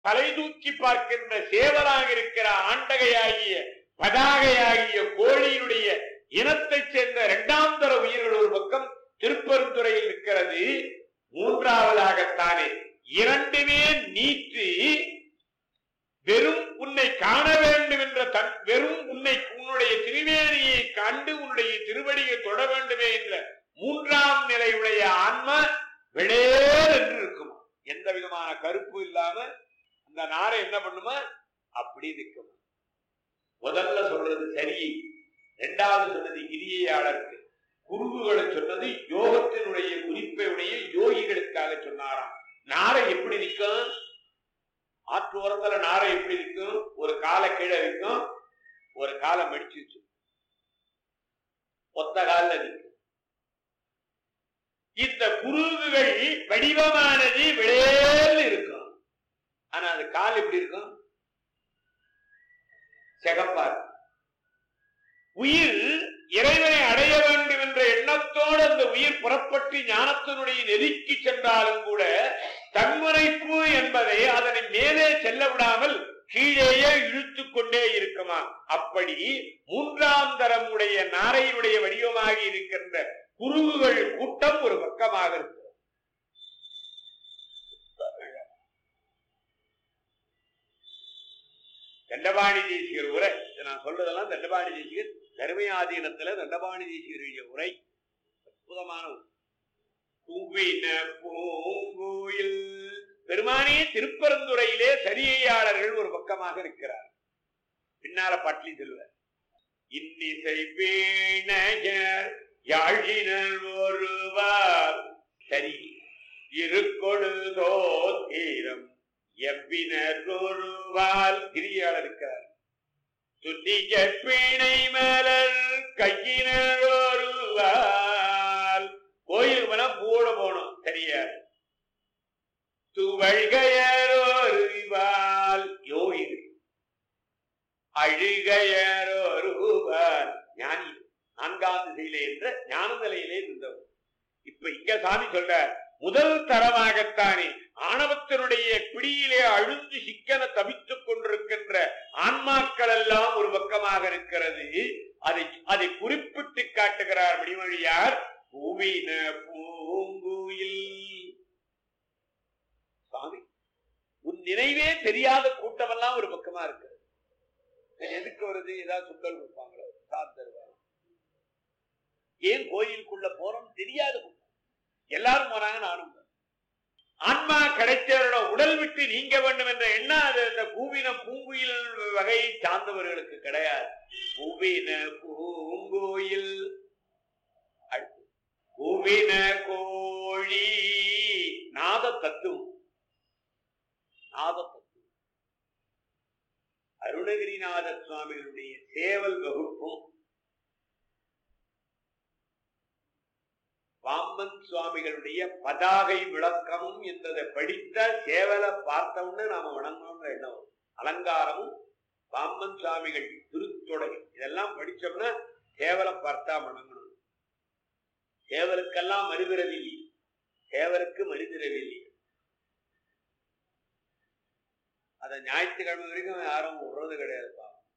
தலை தூக்கி பார்க்கின்ற சேவலாக இருக்கிற ஆண்டகையாகிய பதாகையாகிய கோழியினுடைய இனத்தைச் சேர்ந்த இரண்டாம் தர உயிர்கள் ஒரு பக்கம் திருப்பெருந்துறையில் இருக்கிறது. மூன்றாவதாகத்தானே இரண்டுமே நீத்து வெறும் உன்னை காண வேண்டும் என்ற வெறும் உன்னுடைய திருவேணியை கண்டு உன்னுடைய திருவடியை தொட வேண்டுமே என்ற மூன்றாம் நிலையுடைய ஆன்மா வெளியேறு என்று இருக்குமா. எந்த விதமான கருப்பு இல்லாம அந்த நாரை என்ன பண்ணுமா அப்படி நிற்குமா. முதல்ல சொல்றது சரி, இரண்டாவது சொன்னது கிரியையாளருக்கு, குருவுகளை சொன்னது யோகத்தினுடைய குறிப்பையுடைய யோகிகளுக்காக சொன்னாராம். நாரை எப்படி நிற்கும்? ஆற்று ஓரத்துல நாரை எப்படி நிற்கும்? ஒரு காலை கீழே வைக்கும், ஒரு காலை மடிச்சு வச்சு ஒத்த கால நிற்கும். இந்த குருவுகள் வடிவமானது விளையல் இருக்கும். ஆனா அது கால் எப்படி இருக்கும்? செகப்பார். உயிர் இறைவனை அடைய வேண்டும் என்ற எண்ணத்தோடு அந்த உயிர் புறப்பட்டு ஞானத்தினுடைய நெருக்கி சென்றாலும் கூட தன்முனைப்பு என்பதை அதனை மேலே செல்ல விடாமல் கீழேயே இழுத்து கொண்டே இருக்குமா. அப்படி மூன்றாம் தரம் உடைய நாரையுடைய வடிவமாக இருக்கின்ற குருவுகள் கூட்டம் ஒரு பக்கமாக இருக்கு. தண்டபாணி தேசிகர் உரை, நான் சொல்றதெல்லாம் தண்டபாணி தேசிகர் தர்மயாதீனத்துல தண்டபாணி தேசிகருடைய உரை அற்புதமான பூங்கோயில். பெருமானே திருப்பரந்துறையிலே சரியையாளர்கள் ஒரு பக்கமாக இருக்கிறார். பின்னால பாட்டில் சொல்லுவார், இன்னிசை வீணையர் யாழினர் ஒருவார் சரி இருக்கொடுதோ தீரம் எவ்வினர் ஒருவால் கிரியாளர் இருக்கிறார். துன்னிய பீணை மலர் கையினர் ஒருவால். கோயிலுக்கு போனா பூவோட போகணும், தெரியாது. துவழ்கையர் ஒருவால் யோகிகள், அழுகையர் ஒருவால் ஞானி, நான்காம் திசையிலே என்ற ஞான நிலையிலே இருந்தவர். இப்ப இங்க சாமி சொல்ற முதல் தரமாகத்தானே ஆணவத்தினுடைய பிடியிலே அழுந்து சிக்கன தவித்துக் கொண்டிருக்கின்ற ஆன்மாக்கள் எல்லாம் ஒரு பக்கமாக இருக்கிறது. அதை குறிப்பிட்டு காட்டுகிறார் மணிமொழியார். பூவின பூங்குயில். சாமி உன் நினைவே தெரியாத கூட்டமெல்லாம் ஒரு பக்கமா இருக்கிறது. எதுக்கு வருது? ஏதாவது சுண்டல் கொடுப்பாங்களோ, சார் தருவாங்க. ஏன் கோயிலுக்குள்ள போறோம் தெரியாத கூட்டம். எல்லாரும் போனாங்க, நானும். ஆன்மா கிடைத்தவரோட உடல் விட்டு நீங்க வேண்டும் என்ற எண்ணம் அது அந்த பூவின பூங்குயில் வகையை சார்ந்தவர்களுக்கு கிடையாது. பூவின பூங்கோயில், அடுத்து பூவின கோழி. நாத தத்துவம், நாத தத்துவம். அருணகிரிநாத சுவாமிகளுடைய சேவல் வகுப்பும் பாம்பன் சுவாமிகளுடைய பதாகை விளக்கமும் என்பதை படித்த சேவலை பார்த்தோம்னு நாம வணங்கணும்னு எண்ணம். அலங்காரமும் பாம்பன் சுவாமிகள் திருத்தொடை இதெல்லாம் படிச்சோம்னா சேவலை பார்த்தா வணங்கணும். சேவலுக்கெல்லாம் மறுபிறவி இல்லை, சேவலுக்கு மறுபிறவி இல்லை. அத ஞாயிற்றுக்கிழமை வரைக்கும் யாரும் விடுறது கிடையாது.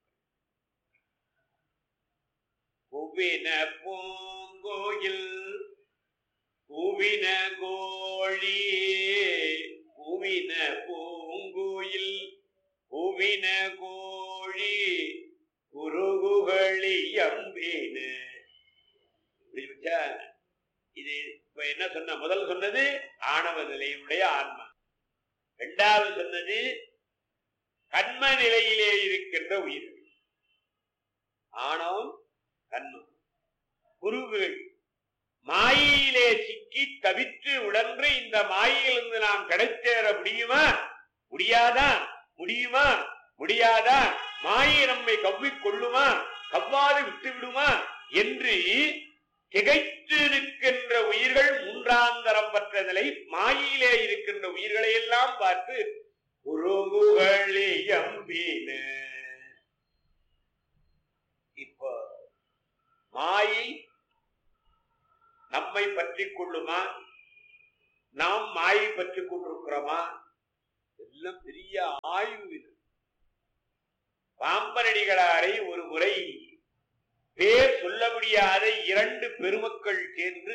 பூவின பூங்கோயில் பூவின கோழி, பூவின பூங்குயில் பூவின கோழி குருகுகளி அம்பின. இது இப்ப என்ன சொன்ன? முதல் சொன்னது ஆணவ நிலையினுடைய ஆன்மா. இரண்டாவது சொன்னது கண்ம நிலையிலே இருக்கின்ற உயிர்கள். ஆணவம் கண்மம். குருவுகள் மாயிலே சிக்கி தவித்து உடன்று இந்த மாயிலிருந்து நாம் கிடைத்தேற முடியுமா? முடியாதா? முடியுமா? முடியாதா? மாயை நம்மை கவ்விக் கொள்ளுமா? கவ்வாறு விட்டு விடுமா என்று திகைத்து இருக்கின்ற உயிர்கள் மூன்றாம் தரம் பெற்ற நிலை. மாயிலே இருக்கின்ற உயிர்களை எல்லாம் பார்த்து இப்போ மாயை நம்மை பற்றி கொள்ளுமா? நாம் மாயை பற்றி கொண்டிருக்கிறோமா? எல்லாம் பெரிய ஆய்வு இது. பாம்பனடிகளாரை ஒரு முறை பேர் சொல்ல முடியாத 2 பெருமக்கள் சேர்ந்து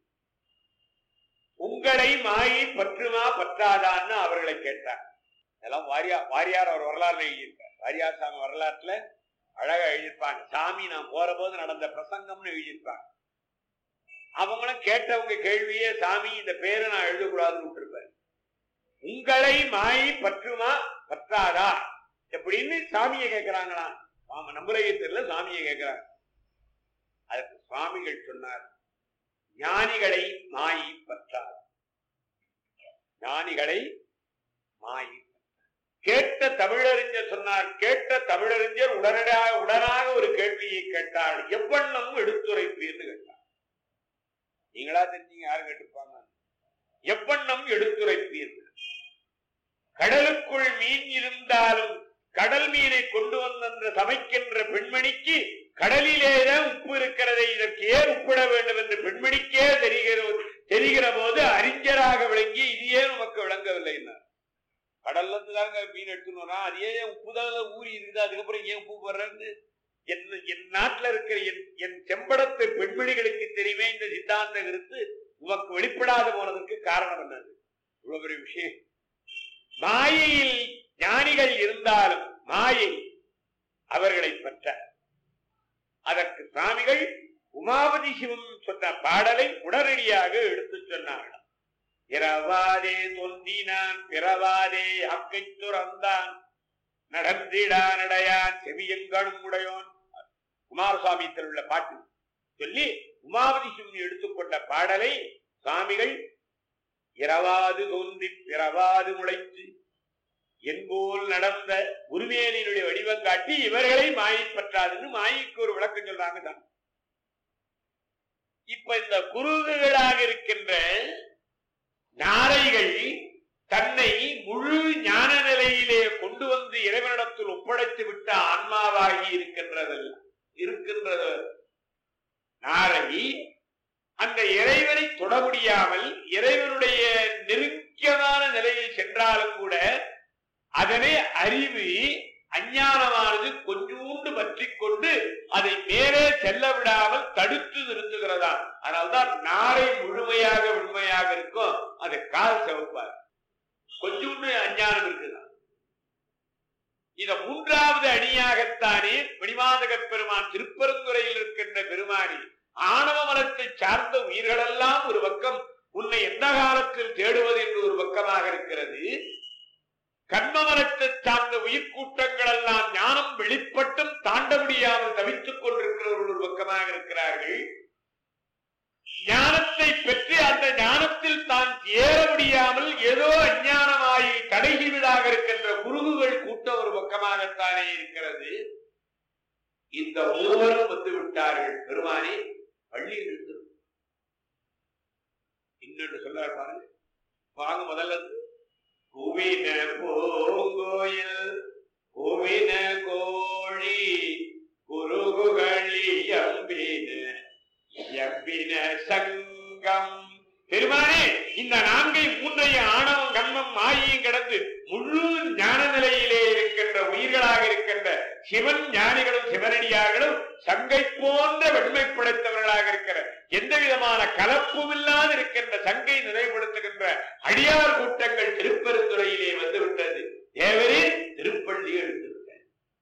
உங்களை மாயை பற்றுமா பற்றாதான்னு அவர்களை கேட்டார். இதெல்லாம் வாரியார் அவர் வரலாறுல எழுதியிருக்கார். வாரியார் சாமி வரலாற்றுல அழகா எழுதியிருப்பாங்க. சாமி நான் போற போது நடந்த பிரசங்கம்னு எழுதியிருப்பாங்க. அவங்களும் கேட்டவங்க கேள்வியே, சாமி இந்த பேரை நான் எழுதக்கூடாதுன்னு விட்டுருப்பாரு. உங்களை மாயை பற்றுமா பற்றாதா எப்படின்னு சாமியை கேட்கிறாங்களா? நம்மளையே தெரியல, சாமியை கேட்கிறாங்க. அதற்கு சுவாமிகள் சொன்னார், ஞானிகளை மாயை பற்றாது. ஞானிகளை மாயை கேட்ட தமிழறிஞர் சொன்னார். கேட்ட தமிழறிஞர் உடனாக ஒரு கேள்வியை கேட்டார். எவ்வண்ணம் எடுத்துரைப்பீர்னு கேட்டார். நீங்களா தெரிஞ்சீங்க, யாரும் கேட்டுப்பாங்க. எவ்வண்ணம் எடுத்துரைப்பீர்? கடலுக்குள் மீன் இருந்தாலும் கடல் மீனை கொண்டு வந்த சமைக்கின்ற பெண்மணிக்கு கடலிலேதான் உப்பு இருக்கிறதை இதற்கு ஏன் உப்பிட வேண்டும் என்று பெண்மணிக்கே தெரிகிற போது அறிஞராக விளங்கி இது ஏன் நமக்கு விளங்கவில்லை. கடல்ல இருந்து தாங்க மீன் எடுத்துனா அது ஏன் உப்புதான் ஊறி இருக்குது, அதுக்கப்புறம் ஏன் உப்பு போடுறேன்னு என் நாட்டில் இருக்கிற என் செம்படத்து பெண்மணிகளுக்கு தெரியுமே இந்த சித்தாந்த கருத்து உமக்கு வெளிப்படாத போனதற்கு காரணம் என்னது? இவ்வளவு பெரிய விஷயம். மாயையில் ஞானிகள் இருந்தாலும் மாயை அவர்களை பற்ற. அதற்கு சுவாமிகள் உமாபதி சிவம் சொன்ன பாடலை உடனடியாக எடுத்து சொன்னார்கள். இரவாதே தொந்தினான் பிறவாதே அக்கை துறந்தான் நடந்திடா நடையான் செவியங்களும் உடையோன். குமாரசுவாமியத்தில் உள்ள பாட்டு சொல்லி உமாபதி சிவம் எடுத்துக்கொண்ட பாடலை சுவாமிகள் இரவாது தோன்றி பிறவாது முளைத்து என்போல் நடந்த குருமேனினுடைய வடிவம் காட்டி இவர்களை மாயை பற்றாதுன்னு மாயைக்கு ஒரு விளக்கம் சொல்றாங்க தான். இப்ப இந்த குருகுகளாக இருக்கின்ற நாரைகள் தன்னை முழு ஞான நிலையிலே கொண்டு வந்து இறைவனிடத்தில் ஒப்படைத்து விட்ட ஆன்மாவாகி இருக்கின்றது நாரை அந்த இறைவனை தொட முடியாமல் இறைவனுடைய நெருங்கியமான நிலையை சென்றாலும் கூட அதனை அறிவு அஞ்ஞானமானது கொஞ்சூண்டு பற்றி கொண்டு அதை மேலே செல்ல விடாமல் தடுத்து நிறுத்துகிறதா. அதனால்தான் நாரை முழுமையாக உண்மையாக இருக்கும், அதை கால் செவப்பார். கொஞ்சூண்டு அஞ்ஞானம் இருக்குதான். இத 3வது அணியாகத்தானே மணிவாதக பெருமான் திருப்பெருந்துறையில் இருக்கின்ற பெருமானி ஆணவ மலத்தை சார்ந்த உயிர்களெல்லாம் ஒரு பக்கம் உன்னை எந்த காலத்தில் தேடுவது என்று ஒரு பக்கமாக இருக்கிறது. கர்மமலத்தை சார்ந்த உயிர்கூட்டங்கள் எல்லாம் ஞானம் வெளிப்பட்டும் தாண்ட முடியாமல் தவித்துக் கொண்டிருக்கிறவர்கள் ஒரு பக்கமாக இருக்கிறார்கள். ஞானத்தை பெற்று அந்த ஞானத்தில் தான் ஏற முடியாமல் ஏதோ அஞ்ஞானமாய் தடைகீழாக இருக்கின்ற குருகுகள் கூட்டம் ஒரு பக்கமாகத்தானே இருக்கிறது. இந்த மூவரும் வந்து விட்டார்கள். பெருமானே பள்ளியில் இருந்து இன்னொன்று சொல்ல பாருங்க, வாங்க முதல்ல குவின பூங்கோயில் குவின கோழி குருகுகளி எம்பின சங்கம். பெருமானே இந்த 4 ஆணவம் கண்மம் மாயையும் கடந்து முழு ஞான நிலையிலே இருக்கின்ற உயிர்களாக இருக்கின்ற சிவன் ஞானிகளும் சிவனடியார்களும் சங்கை போன்ற வெண்மை படைத்தவர்களாக இருக்கிற எந்த விதமான கலப்பும் இல்லாது இருக்கின்ற சங்கை நிலைப்படுத்துகின்ற அடியார் கூட்டங்கள் திருப்பெருந்துறையிலே வந்துவிட்டது. தேவரே திருப்பள்ளி எழுந்திருக்க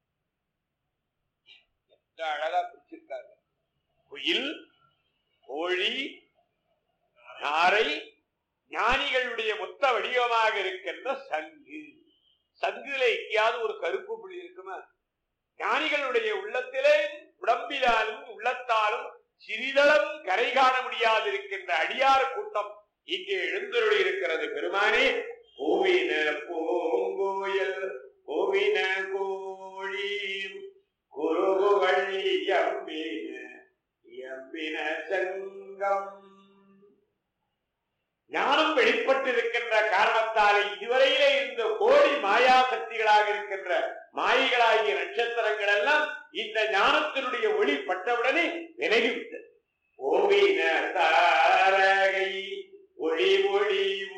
அழகா பிடிச்சிருக்காங்க. குயில் கோழி நாரை ஞானிகளுடைய மொத்த வடிவமாக இருக்கின்ற சங்கு. சங்குல எங்கேயாவது ஒரு கருப்பு புள்ளி இருக்குமா? ஞானிகளுடைய உள்ளத்திலே உடம்பிலாலும் உள்ளத்தாலும் சிறிதளம் கரை காண முடியாது இருக்கின்ற அடியார் கூட்டம் இங்கே எழுந்தருளி இருக்கிறது. பெருமானே கோவின பூங்கோயில் கோவின கோழி குருகுகளி எம்பின சங்கம். ஞானம் வெளிப்பட்டிருக்கின்ற காரணத்தாலே இதுவரையிலே இந்த கோடி மாயா சக்திகளாக இருக்கின்ற மாயிகளாகிய நட்சத்திரங்கள் எல்லாம் இந்த ஞானத்தினுடைய ஒளி பட்டவுடனே விலகிவிட்டது. ஓவின தாரகை ஒளி ஒளி